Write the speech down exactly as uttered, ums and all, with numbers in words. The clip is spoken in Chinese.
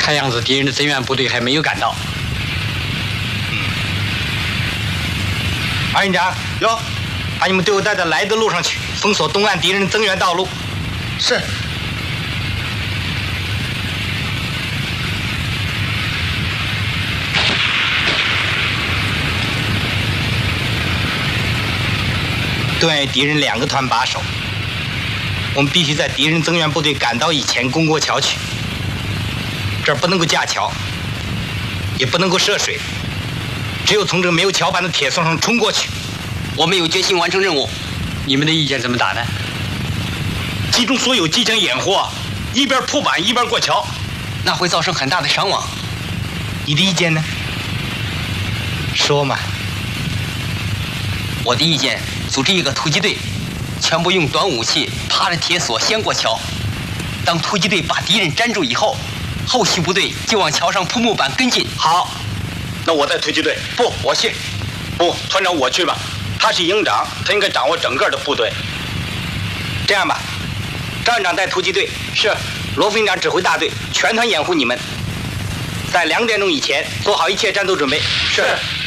看样子敌人的增援部队还没有赶到。 嗯。二营长， 有， 把你们队伍带到来的路上去，封锁东岸敌人的增援道路。 是。 对岸有敌人两个团把守，我们必须在敌人增援部队赶到以前攻过桥去。这儿不能够架桥，也不能够涉水，只有从这个没有桥板的铁桩上冲过去。 我们有决心完成任务。 你们的意见怎么打呢？ 集中所有机枪掩护，一边铺板一边过桥， 那会造成很大的伤亡。 你的意见呢？说嘛。 我的意见，组织一个突击队，全部用短武器爬着铁索先过桥。当突击队把敌人粘住以后，后续部队就往桥上铺木板跟进。 好，那我带突击队。 不，我去。 不，团长我去吧。他是营长，他应该掌握整个的部队。 这样吧，张营长带突击队， 是罗副营长指挥大队，全团掩护你们。在两点钟以前做好一切战斗准备。 是。